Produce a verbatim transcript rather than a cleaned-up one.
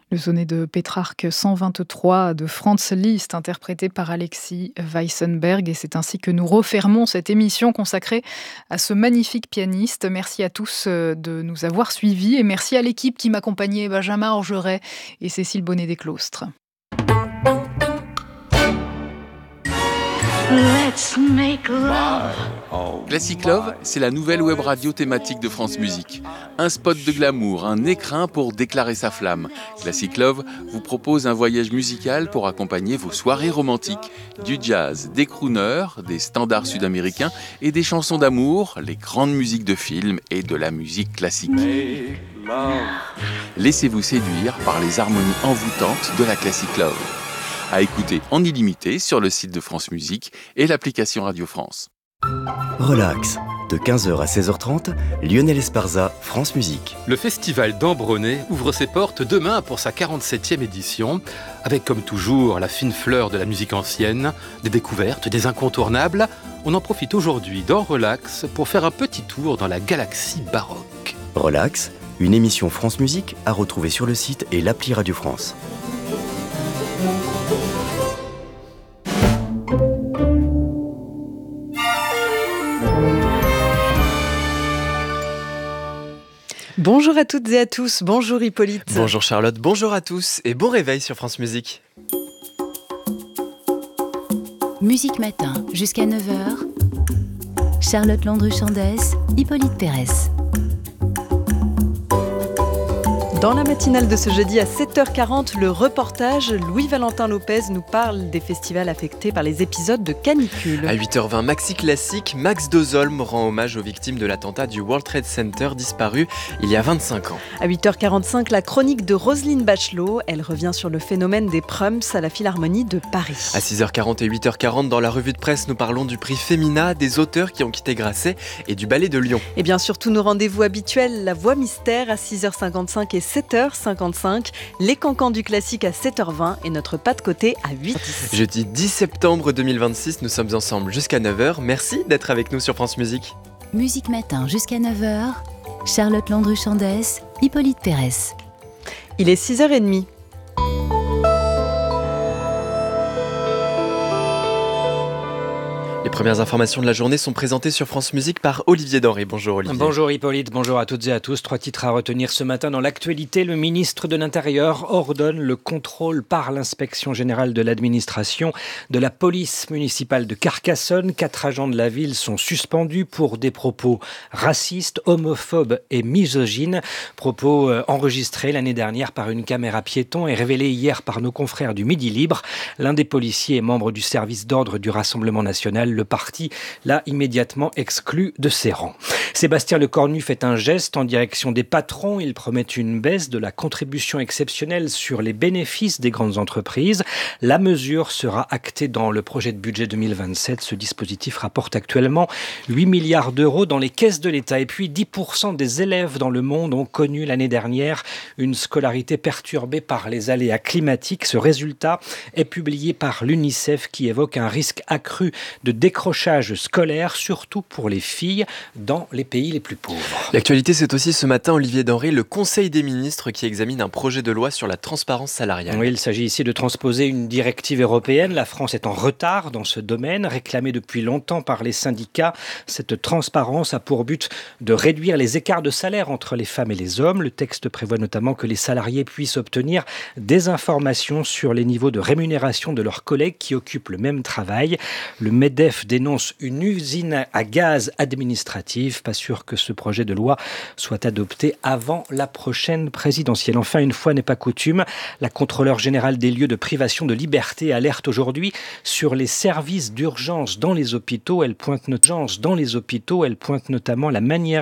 Le sonnet de Pétrarque cent vingt-trois de Franz Liszt, interprété par Alexis Weissenberg. Et c'est ainsi que nous refermons cette émission consacrée à ce magnifique pianiste. Merci à tous de nous avoir suivis et merci à l'équipe qui m'accompagnait, Benjamin Orgeret et Cécile Bonnet-Desclostres. Let's make love. Classic Love, c'est la nouvelle web radio thématique de France Musique. Un spot de glamour, un écrin pour déclarer sa flamme. Classic Love vous propose un voyage musical pour accompagner vos soirées romantiques. Du jazz, des crooners, des standards sud-américains et des chansons d'amour, les grandes musiques de films et de la musique classique. Laissez-vous séduire par les harmonies envoûtantes de la Classic Love. À écouter en illimité sur le site de France Musique et l'application Radio France. Relax, de quinze heures à seize heures trente, Lionel Esparza, France Musique. Le festival d'Ambronay ouvre ses portes demain pour sa quarante-septième édition, avec comme toujours la fine fleur de la musique ancienne, des découvertes, des incontournables. On en profite aujourd'hui dans Relax pour faire un petit tour dans la galaxie baroque. Relax, une émission France Musique à retrouver sur le site et l'appli Radio France. Bonjour à toutes et à tous, bonjour Hippolyte. Bonjour Charlotte, bonjour à tous et bon réveil sur France Musique. Musique Matin, jusqu'à neuf heures. Charlotte Landru-Chandès, Hippolyte Pérez. Dans la matinale de ce jeudi à sept heures quarante, le reportage Louis-Valentin Lopez nous parle des festivals affectés par les épisodes de canicule. À huit heures vingt, Maxi Classique, Max Dozolm rend hommage aux victimes de l'attentat du World Trade Center disparu il y a vingt-cinq ans. À huit heures quarante-cinq, la chronique de Roselyne Bachelot. Elle revient sur le phénomène des prums à la Philharmonie de Paris. À six heures quarante et huit heures quarante, dans la revue de presse, nous parlons du prix Femina, des auteurs qui ont quitté Grasset et du ballet de Lyon. Et bien sûr, tous nos rendez-vous habituels, la voix mystère à six heures cinquante-cinq et sept heures cinquante-cinq, les cancans du classique à sept heures vingt et notre pas de côté à huit heures dix. Jeudi dix septembre deux mille vingt-six, nous sommes ensemble jusqu'à neuf heures. Merci d'être avec nous sur France Musique. Musique Matin jusqu'à neuf heures, Charlotte Landru-Chandès, Hippolyte Pérez. Il est six heures trente. Les premières informations de la journée sont présentées sur France Musique par Olivier Denré. Bonjour Olivier. Bonjour Hippolyte, bonjour à toutes et à tous. Trois titres à retenir ce matin dans l'actualité. Le ministre de l'Intérieur ordonne le contrôle par l'inspection générale de l'administration de la police municipale de Carcassonne. Quatre agents de la ville sont suspendus pour des propos racistes, homophobes et misogynes. Propos enregistrés l'année dernière par une caméra piéton et révélés hier par nos confrères du Midi Libre. L'un des policiers est membre du service d'ordre du Rassemblement national. Le parti l'a immédiatement exclu de ses rangs. Sébastien Lecornu fait un geste en direction des patrons. Il promet une baisse de la contribution exceptionnelle sur les bénéfices des grandes entreprises. La mesure sera actée dans le projet de budget deux mille vingt-sept. Ce dispositif rapporte actuellement huit milliards d'euros dans les caisses de l'État. Et puis dix pour cent des élèves dans le monde ont connu l'année dernière une scolarité perturbée par les aléas climatiques. Ce résultat est publié par l'UNICEF qui évoque un risque accru de décrochage scolaire, surtout pour les filles dans les pays les plus pauvres. L'actualité, c'est aussi ce matin, Olivier Denré, le Conseil des ministres qui examine un projet de loi sur la transparence salariale. Oui, il s'agit ici de transposer une directive européenne. La France est en retard dans ce domaine, réclamée depuis longtemps par les syndicats. Cette transparence a pour but de réduire les écarts de salaire entre les femmes et les hommes. Le texte prévoit notamment que les salariés puissent obtenir des informations sur les niveaux de rémunération de leurs collègues qui occupent le même travail. Le MEDEF dénonce une usine à gaz administrative. Pas sûr que ce projet de loi soit adopté avant la prochaine présidentielle. Enfin, une fois n'est pas coutume, la contrôleure générale des lieux de privation de liberté alerte aujourd'hui sur les services d'urgence dans les hôpitaux. Elle pointe, dans les hôpitaux, elle pointe notamment la manière